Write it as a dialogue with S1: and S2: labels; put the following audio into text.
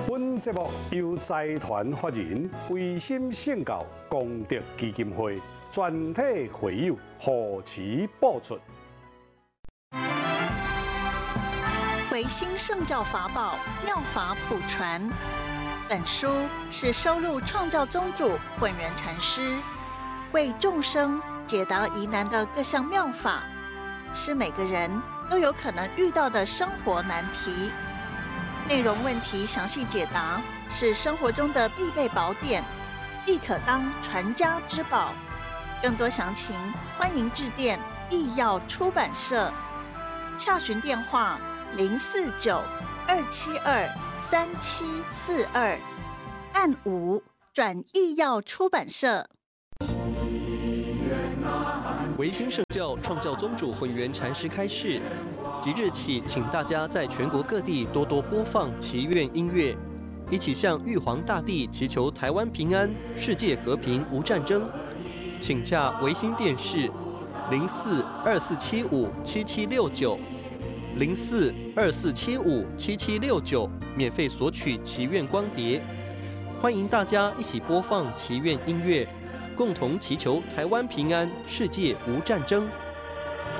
S1: 本节目由财团法人维心圣教功德基金会全体会友护持播出。
S2: 维心圣教法宝妙法普传，本书是收录创教宗主混元禅师为众生解答疑难的各项妙法，是每个人都有可能遇到的生活难题。内容问题详细解答，是生活中的必备宝典，亦可当传家之宝。更多详情，欢迎致电义耀出版社，洽询电话049-272-3742，按5转义耀出版社。
S3: 维新圣教创教宗主混元禅师开示，即日起，请大家在全国各地多多播放祈愿音乐，一起向玉皇大帝祈求台湾平安、世界和平无战争。请洽维新电视04-2475-7769，04-2475-7769，免费索取祈愿光碟。欢迎大家一起播放祈愿音乐，共同祈求台湾平安、世界无战争。